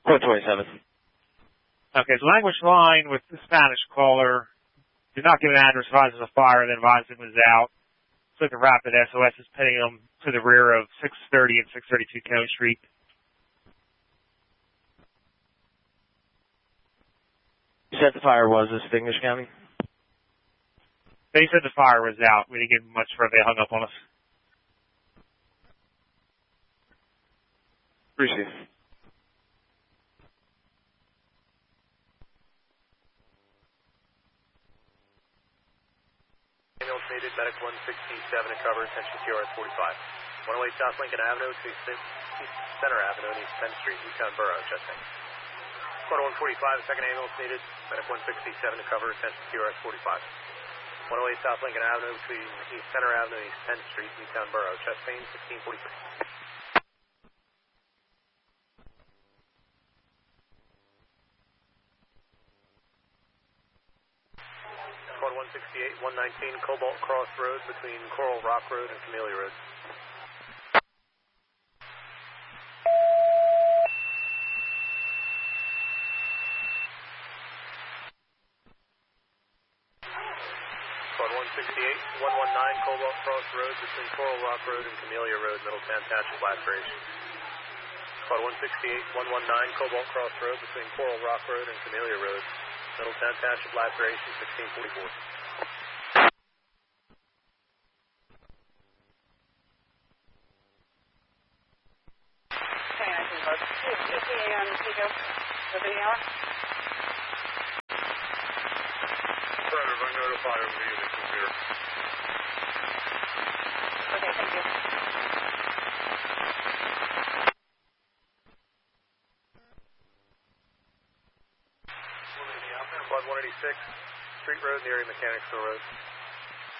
Code 27. Okay, so language line with the Spanish caller did not give an address, advised of a fire, then advised it was out. So the rapid SOS is pinning them to the rear of 630 and 632 County Street. You said the fire was extinguished, County? They said the fire was out. We didn't get much further. They hung up on us. Appreciate it. Ambulance needed, medic 167 to cover, attention QRS 45. 108 South Lincoln Avenue to East Center Avenue and East 10th Street, Newtown Borough, Chestnut. Squad 145, second ambulance needed, medic 167 to cover, attention QRS 45. 108 South Lincoln Avenue between East Center Avenue and East 10th Street, Newtown Borough, Chestnut, 1643. Squad 168, 119 Cobalt Cross Road between Coral Rock Road and Camellia Road. Squad 168, 119 Cobalt Cross Road between Coral Rock Road and Camellia Road, Middletown Township, Aspirations. Squad 168, 119 Cobalt Cross Road between Coral Rock Road and Camellia Road, Middletown Township, Aspirations, 1644. Predator, I notify over the unit computer. Okay, thank you. Squad 186, Street Road, near Mechanicsville Road.